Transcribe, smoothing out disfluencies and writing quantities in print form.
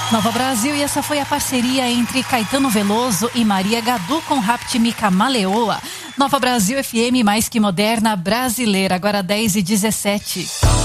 Nova Brasil, e essa foi a parceria entre Caetano Veloso e Maria Gadu com Raptimica Maleoa. Nova Brasil FM, mais que moderna brasileira, agora 10h17.